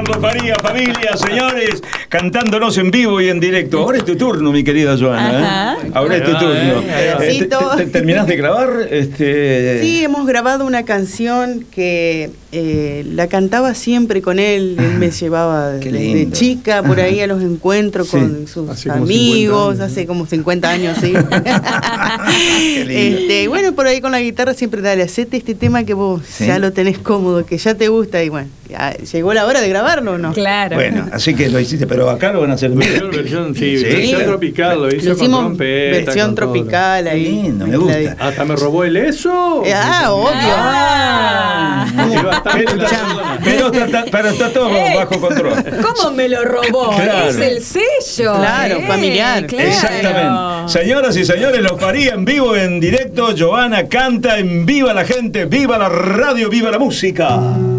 Carlos Faría, familia, señores, cantándonos en vivo y en directo. Ahora es tu turno, mi querida Joana. Ahora es tu turno. ¿Terminás de grabar? Sí, hemos grabado una canción que la cantaba siempre con él. Él me llevaba de chica por ahí a los encuentros con sus amigos, hace como 50 años, sí. Bueno, por ahí con la guitarra siempre, dale, hacete este tema que vos ya lo tenés cómodo, que ya te gusta, y bueno, ya llegó la hora de grabarlo, ¿no? Claro. Bueno, así que lo hiciste, pero acá lo van a hacer bien. Versión tropical, lo hizo con trompeta. Versión tropical ahí. Lindo, me gusta. Hasta me robó el eso. Obvio. Pero está todo bajo control. ¿Cómo me lo robó? Claro. Es el sello. Claro, familiar. Claro. Exactamente. Señoras y señores, los Faría en vivo, en directo. Joana canta en Viva la Gente, viva la radio, viva la música.